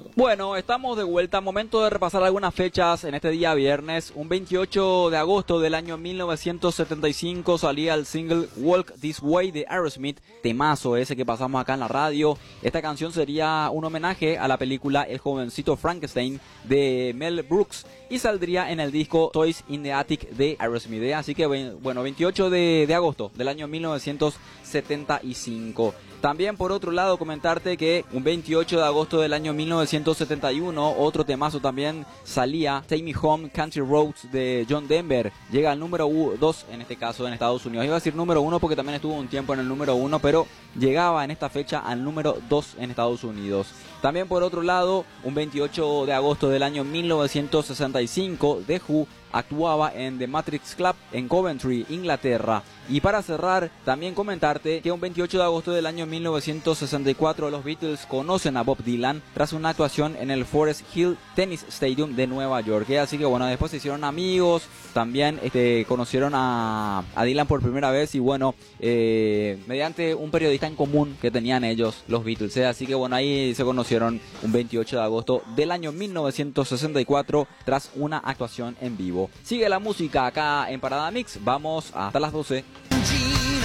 Bueno, estamos de vuelta. Momento de repasar algunas fechas en este día viernes. Un 28 de agosto del año 1975 salía el single Walk This Way de Aerosmith. Temazo ese que pasamos acá en la radio. Esta canción sería un homenaje a la película El jovencito Frankenstein de Mel Brooks y saldría en el disco Toys in the Attic de Aerosmith. Así que, bueno, 28 de agosto del año 1975. También, por otro lado, comentarte que un 28 de agosto del año 1971, otro temazo también salía, Take Me Home, Country Roads de John Denver. Llega al número 2, en este caso en Estados Unidos. Iba a decir número 1 porque también estuvo un tiempo en el número 1, pero llegaba en esta fecha al número 2 en Estados Unidos. También, por otro lado, un 28 de agosto del año 1965, The Who actuaba en The Matrix Club en Coventry, Inglaterra. Y para cerrar, también comentarte que un 28 de agosto del año 1964 los Beatles conocen a Bob Dylan tras una actuación en el Forest Hill Tennis Stadium de Nueva York. Así que bueno, después se hicieron amigos, también conocieron a Dylan por primera vez y bueno, mediante un periodista en común que tenían ellos, los Beatles. Así que bueno, ahí se conocieron un 28 de agosto del año 1964 tras una actuación en vivo. Sigue la música acá en Parada Mix, vamos hasta las 12.